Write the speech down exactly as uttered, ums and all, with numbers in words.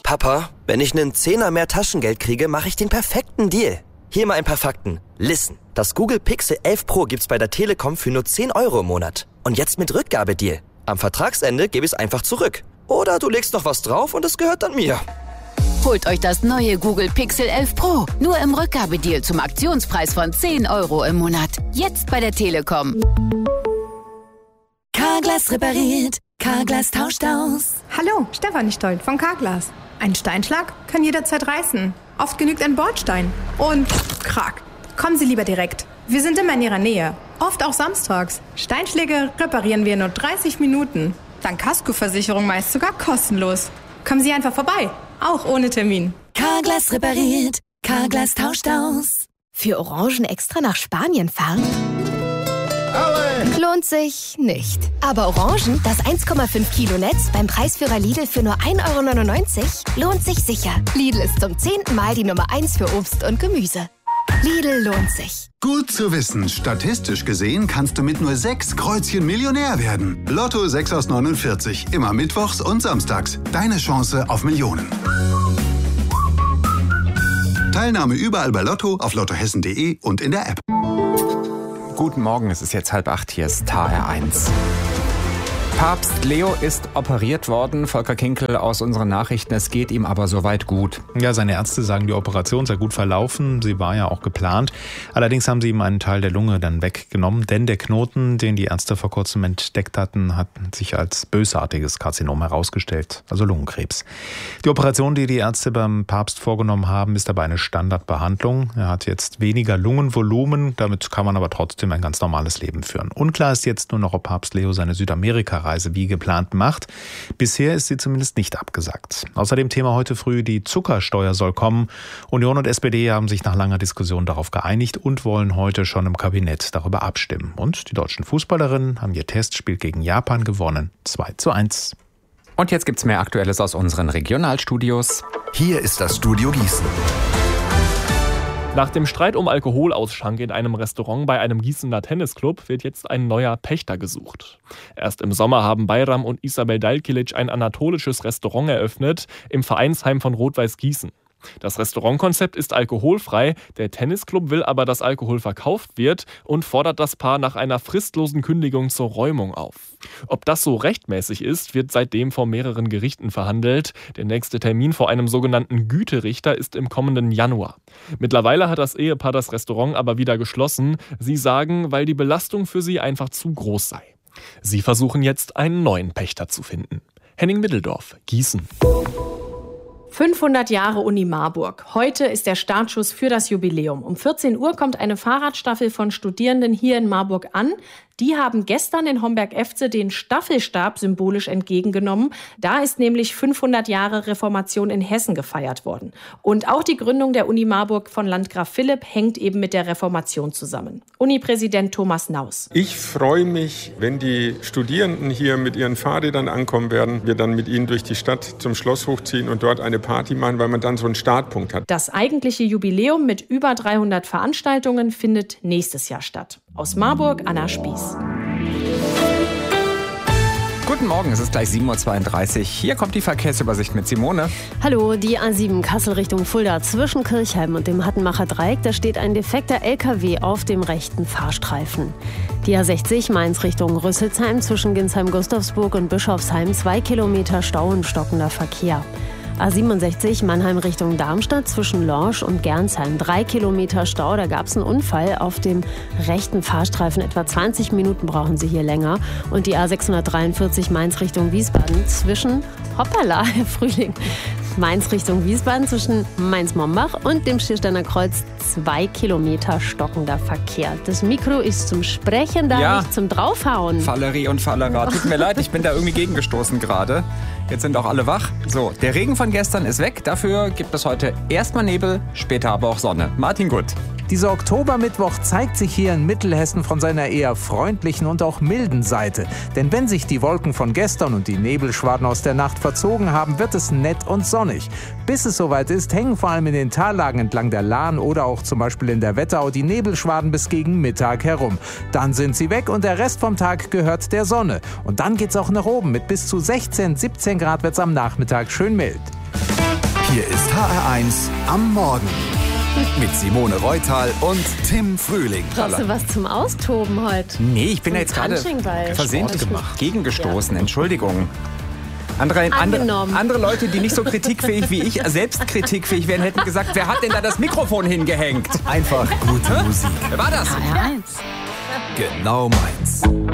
Papa, wenn ich einen Zehner mehr Taschengeld kriege, mache ich den perfekten Deal. Hier mal ein paar Fakten. Listen, das Google Pixel elf Pro gibt's bei der Telekom für nur zehn Euro im Monat. Und jetzt mit Rückgabedeal. Am Vertragsende gebe ich es einfach zurück. Oder du legst noch was drauf und es gehört dann mir. Holt euch das neue Google Pixel elf Pro. Nur im Rückgabedeal zum Aktionspreis von zehn Euro im Monat. Jetzt bei der Telekom. Carglass repariert. Carglass tauscht aus. Hallo, Stefanie Stoll von Carglass. Ein Steinschlag kann jederzeit reißen. Oft genügt ein Bordstein. Und krack. Kommen Sie lieber direkt. Wir sind immer in Ihrer Nähe. Oft auch samstags. Steinschläge reparieren wir in nur dreißig Minuten. Dank Kaskoversicherung meist sogar kostenlos. Kommen Sie einfach vorbei. Auch ohne Termin. Carglass repariert. Carglass tauscht aus. Für Orangen extra nach Spanien fahren? Lohnt sich nicht. Aber Orangen, das eins Komma fünf Kilo Netz beim Preisführer Lidl für nur ein Euro neunundneunzig, lohnt sich sicher. Lidl ist zum zehnten Mal die Nummer eins für Obst und Gemüse. Lidl lohnt sich. Gut zu wissen. Statistisch gesehen kannst du mit nur sechs Kreuzchen Millionär werden. Lotto sechs aus neunundvierzig. Immer mittwochs und samstags. Deine Chance auf Millionen. Teilnahme überall bei Lotto, auf lottohessen punkt de und in der App. Guten Morgen, es ist jetzt halb acht, hier ist T A R eins. Papst Leo ist operiert worden. Volker Kinkel aus unseren Nachrichten. Es geht ihm aber soweit gut. Ja, seine Ärzte sagen, die Operation sei gut verlaufen. Sie war ja auch geplant. Allerdings haben sie ihm einen Teil der Lunge dann weggenommen, denn der Knoten, den die Ärzte vor kurzem entdeckt hatten, hat sich als bösartiges Karzinom herausgestellt, also Lungenkrebs. Die Operation, die die Ärzte beim Papst vorgenommen haben, ist aber eine Standardbehandlung. Er hat jetzt weniger Lungenvolumen, damit kann man aber trotzdem ein ganz normales Leben führen. Unklar ist jetzt nur noch, ob Papst Leo seine Südamerika-Reise wie geplant macht. Bisher ist sie zumindest nicht abgesagt. Außerdem Thema heute früh, die Zuckersteuer soll kommen. Union und S P D haben sich nach langer Diskussion darauf geeinigt und wollen heute schon im Kabinett darüber abstimmen. Und die deutschen Fußballerinnen haben ihr Testspiel gegen Japan gewonnen. zwei zu eins. Und jetzt gibt's mehr Aktuelles aus unseren Regionalstudios. Hier ist das Studio Gießen. Nach dem Streit um Alkoholausschank in einem Restaurant bei einem Gießener Tennisclub wird jetzt ein neuer Pächter gesucht. Erst im Sommer haben Bayram und Isabel Dalkilic ein anatolisches Restaurant eröffnet im Vereinsheim von Rot-Weiß Gießen. Das Restaurantkonzept ist alkoholfrei, der Tennisclub will aber, dass Alkohol verkauft wird und fordert das Paar nach einer fristlosen Kündigung zur Räumung auf. Ob das so rechtmäßig ist, wird seitdem vor mehreren Gerichten verhandelt. Der nächste Termin vor einem sogenannten Güterichter ist im kommenden Januar. Mittlerweile hat das Ehepaar das Restaurant aber wieder geschlossen. Sie sagen, weil die Belastung für sie einfach zu groß sei. Sie versuchen jetzt, einen neuen Pächter zu finden. Henning Middeldorf, Gießen. fünfhundert Jahre Uni Marburg. Heute ist der Startschuss für das Jubiläum. Um vierzehn Uhr kommt eine Fahrradstaffel von Studierenden hier in Marburg an. Die haben gestern in Homberg-Efze den Staffelstab symbolisch entgegengenommen. Da ist nämlich fünfhundert Jahre Reformation in Hessen gefeiert worden. Und auch die Gründung der Uni Marburg von Landgraf Philipp hängt eben mit der Reformation zusammen. Uni-Präsident Thomas Naus. Ich freue mich, wenn die Studierenden hier mit ihren Fahrrädern ankommen werden, wir dann mit ihnen durch die Stadt zum Schloss hochziehen und dort eine Party machen, weil man dann so einen Startpunkt hat. Das eigentliche Jubiläum mit über dreihundert Veranstaltungen findet nächstes Jahr statt. Aus Marburg, Anna Spieß. Guten Morgen, es ist gleich sieben Uhr zweiunddreißig. Hier kommt die Verkehrsübersicht mit Simone. Hallo, die A sieben Kassel Richtung Fulda zwischen Kirchheim und dem Hattenmacher Dreieck. Da steht ein defekter L K W auf dem rechten Fahrstreifen. Die A sechzig Mainz Richtung Rüsselsheim zwischen Ginsheim-Gustavsburg und Bischofsheim. Zwei Kilometer Stau und stockender Verkehr. A siebenundsechzig Mannheim Richtung Darmstadt zwischen Lorsch und Gernsheim. Drei Kilometer Stau, da gab es einen Unfall auf dem rechten Fahrstreifen. Etwa zwanzig Minuten brauchen Sie hier länger. Und die A sechshundertdreiundvierzig Mainz Richtung Wiesbaden zwischen, hoppala, Herr Frühling, Mainz Richtung Wiesbaden zwischen Mainz-Mombach und dem Schiersteiner Kreuz. Zwei Kilometer stockender Verkehr. Das Mikro ist zum Sprechen da, ja, nicht zum Draufhauen. Fallerie und Fallera. Tut mir leid, ich bin da irgendwie gegengestoßen gerade. Jetzt sind auch alle wach. So, der Regen von gestern ist weg. Dafür gibt es heute erstmal Nebel, später aber auch Sonne. Martin Gutt. Dieser Oktobermittwoch zeigt sich hier in Mittelhessen von seiner eher freundlichen und auch milden Seite. Denn wenn sich die Wolken von gestern und die Nebelschwaden aus der Nacht verzogen haben, wird es nett und sonnig. Bis es soweit ist, hängen vor allem in den Tallagen entlang der Lahn oder auch zum Beispiel in der Wetterau die Nebelschwaden bis gegen Mittag herum. Dann sind sie weg und der Rest vom Tag gehört der Sonne. Und dann geht's auch nach oben. Mit bis zu sechzehn, siebzehn Grad wird's am Nachmittag schön mild. Hier ist H R eins am Morgen. Mit Simone Reutal und Tim Frühling. Brauchst du was zum Austoben heute? Nee, ich bin ja jetzt gerade versehentlich gegengestoßen. Ja. Entschuldigung. Andere, andere, andere Leute, die nicht so kritikfähig wie ich, selbst kritikfähig wären, hätten gesagt, wer hat denn da das Mikrofon hingehängt? Einfach gute Musik. Wer war das? H R eins. Genau meins.